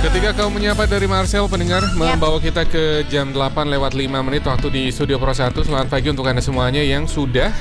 Ketika kau menyapa dari Marcel, pendengar, membawa kita ke jam 8:05 waktu di Studio Pro 1. Selamat pagi untuk Anda semuanya yang sudah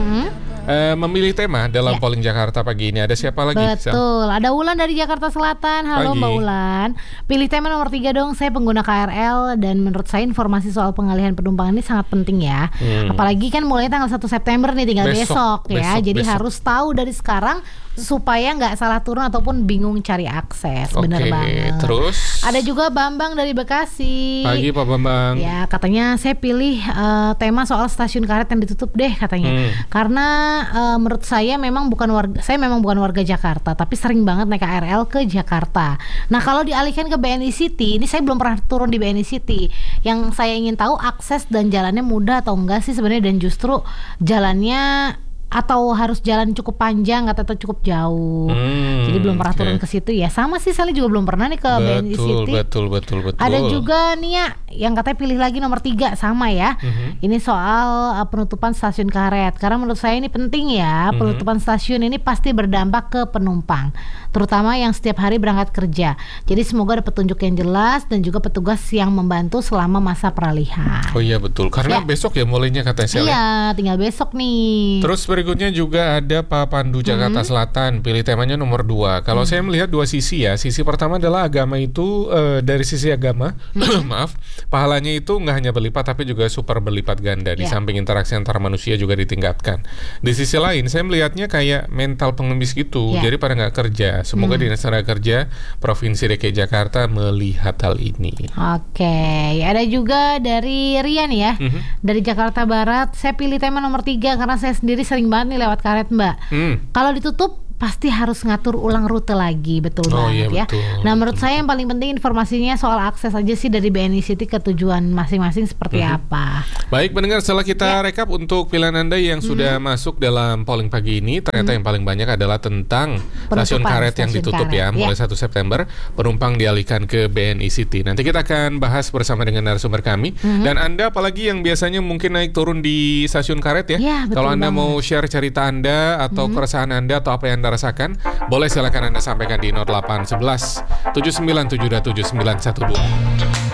memilih tema dalam polling Jakarta pagi ini. Ada siapa lagi? Betul, ada Wulan dari Jakarta Selatan. Halo Pagi. Mbak Wulan. Pilih tema nomor 3 dong. Saya pengguna KRL dan menurut saya informasi soal pengalihan penumpang ini sangat penting ya. Apalagi kan mulai tanggal 1 September nih, tinggal besok ya. Jadi harus tahu dari sekarang supaya nggak salah turun ataupun bingung cari akses. Bener banget. Terus ada juga Bambang dari Bekasi. Pagi Pak Bambang. Ya, katanya saya pilih tema soal stasiun karet yang ditutup deh katanya. Karena menurut saya memang bukan warga Jakarta, tapi sering banget naik KRL ke Jakarta. Nah, kalau dialihkan ke BNI City, ini saya belum pernah turun di BNI City. Yang saya ingin tahu akses dan jalannya mudah atau enggak sih sebenarnya, dan justru jalannya atau harus jalan cukup panjang atau cukup jauh. Jadi belum pernah turun ke situ ya. Sama sih, Sally juga belum pernah nih ke BNI City. Betul. Ada juga Nia yang katanya pilih lagi nomor 3 sama ya. Ini soal penutupan stasiun karet. Karena menurut saya ini penting ya. Penutupan stasiun ini pasti berdampak ke penumpang, terutama yang setiap hari berangkat kerja. Jadi semoga ada petunjuk yang jelas dan juga petugas yang membantu selama masa peralihan. Oh iya betul. Karena besok ya mulainya katanya Sally. Iya, tinggal besok nih. Terus berikutnya juga ada Pak Pandu Jakarta Selatan, pilih temanya nomor 2. Kalau saya melihat dua sisi ya. Sisi pertama adalah agama itu, dari sisi agama, maaf, pahalanya itu nggak hanya berlipat tapi juga super berlipat ganda. Di samping interaksi antar manusia juga ditingkatkan. Di sisi lain saya melihatnya kayak mental pengemis gitu. Jadi pada nggak kerja. Semoga Dinas Tenaga Kerja Provinsi DKI Jakarta melihat hal ini. Oke, ada juga dari Rian ya, dari Jakarta Barat. Saya pilih tema nomor 3 karena saya sendiri sering banget nih lewat karet Mbak. Kalau ditutup pasti harus ngatur ulang rute lagi, betul banget ya. Nah, menurut saya yang paling penting informasinya soal akses aja sih dari BNI City ke tujuan masing-masing seperti apa. Baik pendengar, setelah kita rekap untuk pilihan Anda yang sudah masuk dalam polling pagi ini, ternyata yang paling banyak adalah tentang stasiun karet yang ditutup ya, mulai 1 September, penumpang dialihkan ke BNI City. Nanti kita akan bahas bersama dengan narasumber kami. Dan Anda apalagi yang biasanya mungkin naik turun di stasiun karet ya, kalau Anda mau share cerita Anda atau keresahan Anda atau apa yang Anda rasakan, boleh silakan Anda sampaikan di 0811 79727912.